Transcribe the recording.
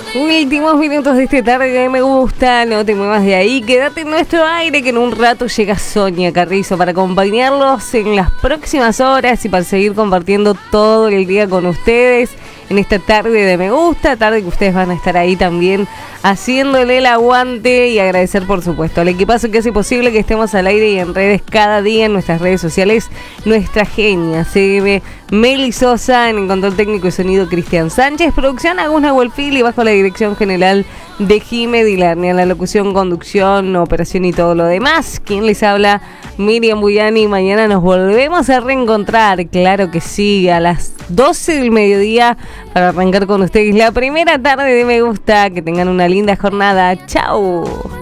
Últimos minutos de esta tarde de Me Gusta, no te muevas de ahí, quédate en nuestro aire que en un rato llega Sonia Carrizo para acompañarlos en las próximas horas y para seguir compartiendo todo el día con ustedes en esta tarde de Me Gusta, tarde que ustedes van a estar ahí también haciéndole el aguante y agradecer por supuesto al equipazo que hace posible que estemos al aire y en redes cada día en nuestras redes sociales, nuestra genia CM Meli Sosa, en el control técnico y sonido Cristian Sánchez, producción Agusna Wolfil y bajo la dirección general de Jime Dilarnia, la locución, conducción, operación y todo lo demás. ¿Quién les habla? Miriam Buyani. Mañana nos volvemos a reencontrar, claro que sí, a las 12 del mediodía para arrancar con ustedes la primera tarde de Me Gusta. Que tengan una linda jornada. ¡Chao!